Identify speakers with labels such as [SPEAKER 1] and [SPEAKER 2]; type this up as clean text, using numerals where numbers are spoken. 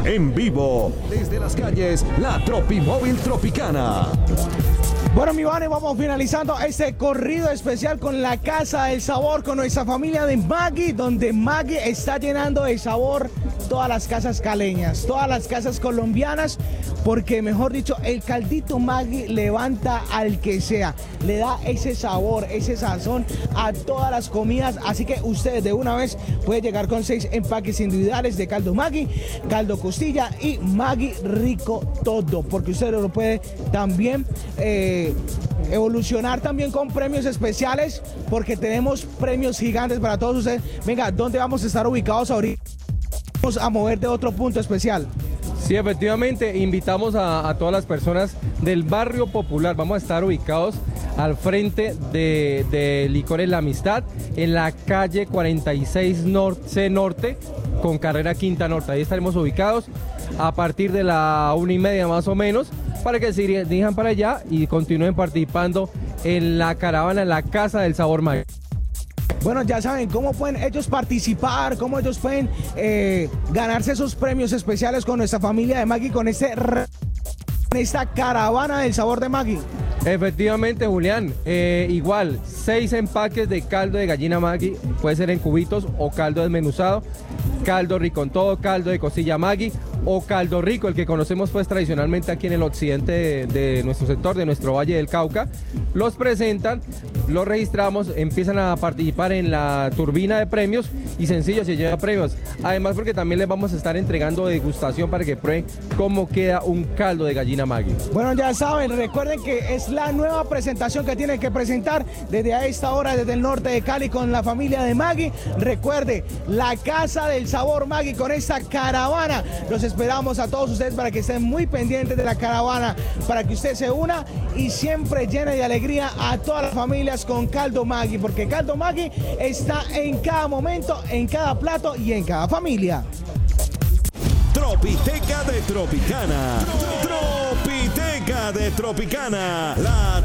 [SPEAKER 1] en vivo desde las calles La Tropimóvil Tropicana.
[SPEAKER 2] Bueno, mi Vane, vamos finalizando este corrido especial con la Casa del Sabor, con nuestra familia de Maggi, donde Maggi está llenando de sabor todas las casas caleñas, todas las casas colombianas, porque mejor dicho, el caldito Maggi levanta al que sea, le da ese sabor, ese sazón a todas las comidas, así que usted de una vez puede llegar con 6 empaques individuales de caldo Maggi, caldo costilla y Maggi rico todo, porque usted lo puede también evolucionar también con premios especiales, porque tenemos premios gigantes para todos ustedes. Venga, ¿dónde vamos a estar ubicados ahorita? Vamos a mover de otro punto especial.
[SPEAKER 3] Sí, efectivamente, invitamos a todas las personas del barrio popular. Vamos a estar ubicados al frente de Licores La Amistad, en la calle 46 C Norte, con carrera Quinta Norte. Ahí estaremos ubicados a partir de la 1:30 más o menos, para que se dirijan para allá y continúen participando en la caravana, en la Casa del Sabor Maggi.
[SPEAKER 2] Bueno, ya saben cómo pueden ellos participar, cómo ellos pueden ganarse esos premios especiales con nuestra familia de Maggi, con esta caravana del sabor de Maggi.
[SPEAKER 3] Efectivamente, Julián, igual 6 empaques de caldo de gallina Maggi, puede ser en cubitos o caldo desmenuzado, caldo rico en todo, caldo de costilla Maggi o caldo rico, el que conocemos pues tradicionalmente aquí en el occidente de nuestro sector, de nuestro Valle del Cauca. Los presentan, los registramos, empiezan a participar en la turbina de premios y sencillo, se lleva premios. Además, porque también les vamos a estar entregando degustación para que prueben cómo queda un caldo de gallina Maggi.
[SPEAKER 2] Bueno, ya saben, recuerden que es la nueva presentación que tienen que presentar desde a esta hora, desde el norte de Cali, con la familia de Maggi. Recuerde, la Casa del Sabor Maggi con esta caravana. Los esperamos a todos ustedes para que estén muy pendientes de la caravana, para que usted se una y siempre llene de alegría a todas las familias con caldo Maggi, porque caldo Maggi está en cada momento, en cada plato y en cada familia.
[SPEAKER 1] Tropiteca de Tropicana. Tropiteca de Tropicana. La